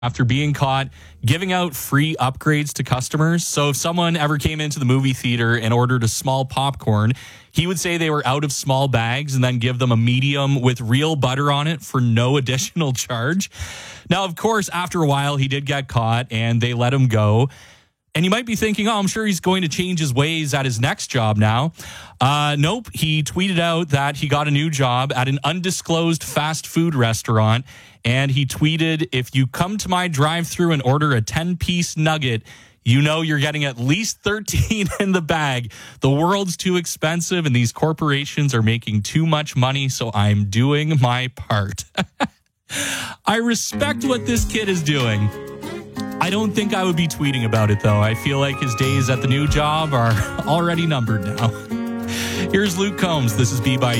after being caught giving out free upgrades to customers. So if someone ever came into the movie theater and ordered a small popcorn, he would say they were out of small bags and then give them a medium with real butter on it for no additional charge. Now, of course, after a while, he did get caught and they let him go. And you might be thinking, I'm sure he's going to change his ways at his next job now. Nope. He tweeted out that he got a new job at an undisclosed fast food restaurant. And he tweeted, if you come to my drive-thru and order a 10-piece nugget, you know you're getting at least 13 in the bag. The world's too expensive and these corporations are making too much money, so I'm doing my part. I respect what this kid is doing. I don't think I would be tweeting about it, though. I feel like his days at the new job are already numbered now. Here's Luke Combs. This is Be By You.